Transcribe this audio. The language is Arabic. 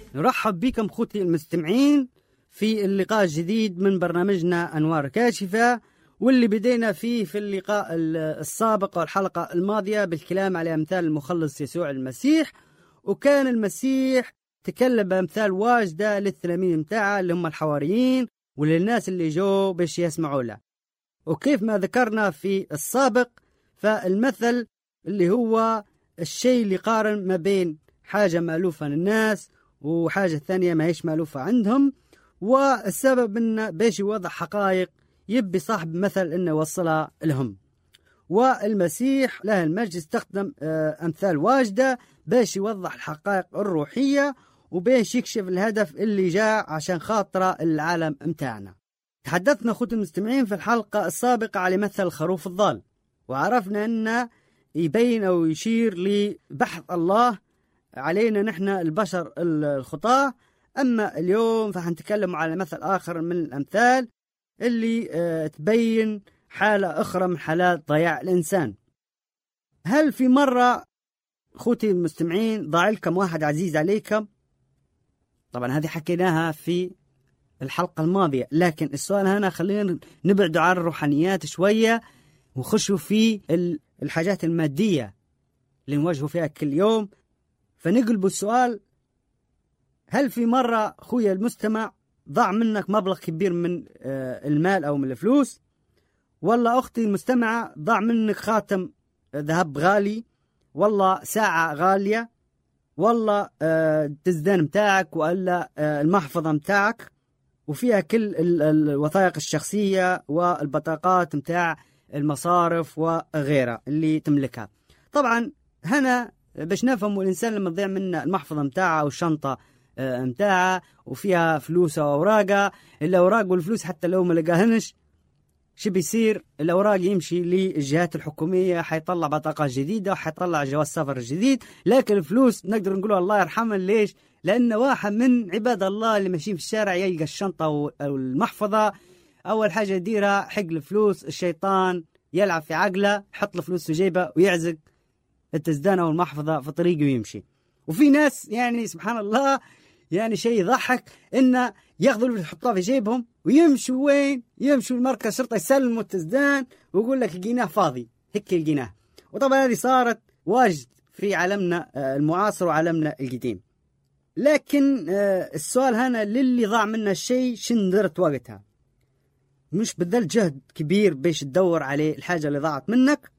نرحب بكم خوتي المستمعين في اللقاء الجديد من برنامجنا أنوار كاشفة، واللي بدينا فيه في اللقاء السابق والحلقة الماضية بالكلام على أمثال المخلص يسوع المسيح. وكان المسيح تكلم بأمثال واجدة للتلاميذ متاعه اللي هم الحواريين وللناس اللي جو باش يسمعوا له. وكيف ما ذكرنا في السابق، فالمثل اللي هو الشيء اللي قارن ما بين حاجة مألوفة للناس وحاجة ثانية ما هيش مألوفة عندهم، والسبب إنه باش يوضح حقائق يبي صاحب مثل إنه يوصلها لهم. والمسيح له المجد استخدم أمثال واجدة باش يوضح الحقائق الروحية وباش يكشف الهدف اللي جاء عشان خاطره العالم متاعنا. تحدثنا أخوتي المستمعين في الحلقة السابقة على مثل الخروف الضال، وعرفنا أنه يبين أو يشير لبحث الله علينا نحن البشر الخطاة. أما اليوم فحنتكلم على مثل آخر من الأمثال اللي تبين حالة أخرى من حالات ضياع الإنسان. هل في مرة أخوتي المستمعين ضاع لكم واحد عزيز عليكم؟ طبعا هذه حكيناها في الحلقة الماضية، لكن السؤال هنا خلينا نبعد عن الروحانيات شوية ونخشوا في الحاجات المادية اللي نواجهوا فيها كل يوم. فنقلب السؤال، هل في مرة خويا المستمع ضاع منك مبلغ كبير من المال أو من الفلوس؟ والله أختي المستمعة ضاع منك خاتم ذهب غالي، والله ساعة غالية، والله التزدان متاعك ولا المحفظة متاعك وفيها كل الوثائق الشخصية والبطاقات متاع المصارف وغيرها اللي تملكها. طبعا هنا باش نفهم الإنسان لما تضيع منه المحفظة متاعه والشنطة متاعه وفيها فلوس وأوراقه، الأوراق والفلوس حتى لو ما لقاهنش شو بيصير؟ الأوراق يمشي للجهات الحكومية، حيطلع بطاقة جديدة وحيطلع جواز سفر جديد، لكن الفلوس نقدر نقول الله يرحمه. ليش؟ لأن واحد من عباد الله اللي ماشيين في الشارع يلقى الشنطة أو المحفظة، أول حاجة يديرها حق الفلوس، الشيطان يلعب في عقله، يحط الفلوس في جيبه ويعزق التزدان أو المحفظة في طريقه ويمشي. وفي ناس يعني سبحان الله يعني شيء يضحك إنه ياخذوا اللي يحطوه في جيبهم ويمشوا وين؟ يمشوا المركز شرطة يسلموا التزدان ويقول لك لقيناه فاضي، هيك لقيناه. وطبعا هذه صارت واجد في عالمنا المعاصر وعالمنا القديم. لكن السؤال هنا للي ضاع منه الشيء شن درت وقتها؟ مش بذل جهد كبير باش تدور عليه الحاجة اللي ضاعت منك؟